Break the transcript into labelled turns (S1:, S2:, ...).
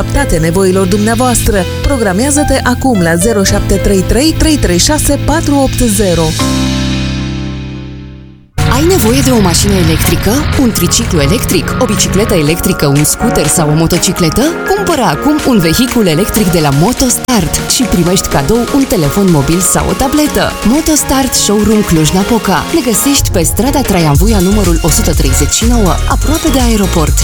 S1: adaptate nevoilor dumneavoastră. Programează-te acum la 0733 336 480.
S2: Ai nevoie de o mașină electrică, un triciclu electric, o bicicletă electrică, un scooter sau o motocicletă? Cumpără acum un vehicul electric de la Motostart și primești cadou un telefon mobil sau o tabletă. Motostart Showroom Cluj-Napoca. Ne găsești pe strada Traian Vuia numărul 139, aproape de aeroport.